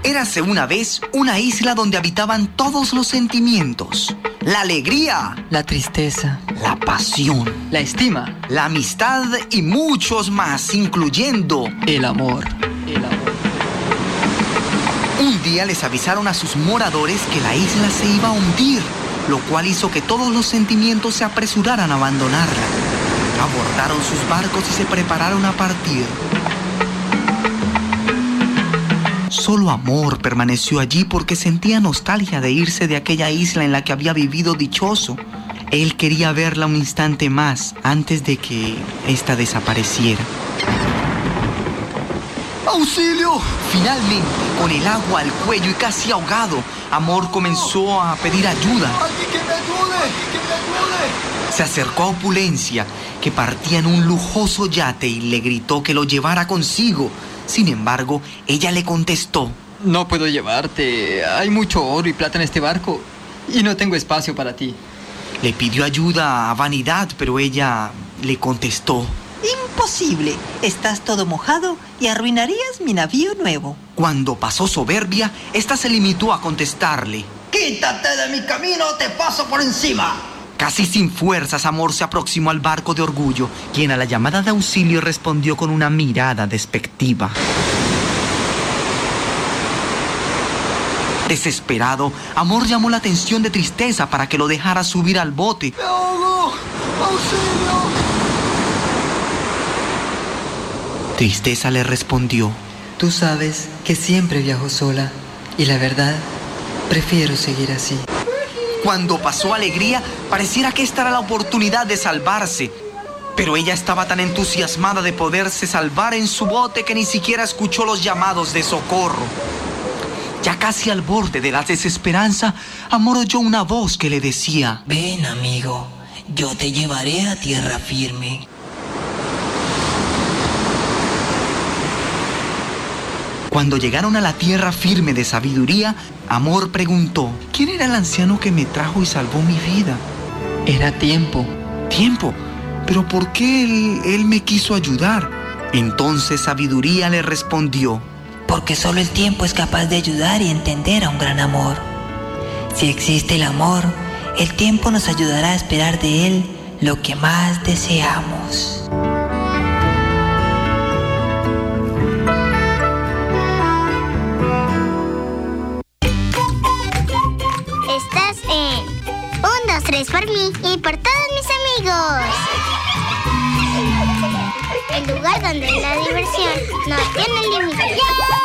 Érase una vez una isla donde habitaban todos los sentimientos. La alegría, la tristeza, la pasión, la estima, la amistad y muchos más, incluyendo el amor. Un día les avisaron a sus moradores que la isla se iba a hundir, lo cual hizo que todos los sentimientos se apresuraran a abandonarla. Abordaron sus barcos y se prepararon a partir. Solo Amor permaneció allí porque sentía nostalgia de irse de aquella isla en la que había vivido dichoso. Él quería verla un instante más antes de que ésta desapareciera. ¡Auxilio! Finalmente, con el agua al cuello y casi ahogado, Amor comenzó a pedir ayuda. ¡Alguien que me ayude! Se acercó a Opulencia, que partía en un lujoso yate, y le gritó que lo llevara consigo. Sin embargo, ella le contestó: no puedo llevarte. Hay mucho oro y plata en este barco y no tengo espacio para ti. Le pidió ayuda a Vanidad, pero ella le contestó: imposible. Estás todo mojado y arruinarías mi navío nuevo. Cuando pasó Soberbia, esta se limitó a contestarle: ¡quítate de mi camino o te paso por encima! Casi sin fuerzas, Amor se aproximó al barco de Orgullo, quien a la llamada de auxilio respondió con una mirada despectiva. Desesperado, Amor llamó la atención de Tristeza para que lo dejara subir al bote. ¡Me ahogo! ¡Auxilio! Tristeza le respondió: tú sabes que siempre viajo sola y la verdad, prefiero seguir así. Cuando pasó Alegría, pareciera que esta era la oportunidad de salvarse. Pero ella estaba tan entusiasmada de poderse salvar en su bote que ni siquiera escuchó los llamados de socorro. Ya casi al borde de la desesperanza, Amor oyó una voz que le decía: ven, amigo, yo te llevaré a tierra firme. Cuando llegaron a la tierra firme de Sabiduría, Amor preguntó: ¿quién era el anciano que me trajo y salvó mi vida? Era Tiempo. ¿Tiempo? ¿Pero por qué él me quiso ayudar? Entonces Sabiduría le respondió: porque solo el tiempo es capaz de ayudar y entender a un gran amor. Si existe el amor, el tiempo nos ayudará a esperar de él lo que más deseamos. Estás en 1, 2, 3 por mí y por todos mis amigos. El lugar donde la diversión no tiene límites.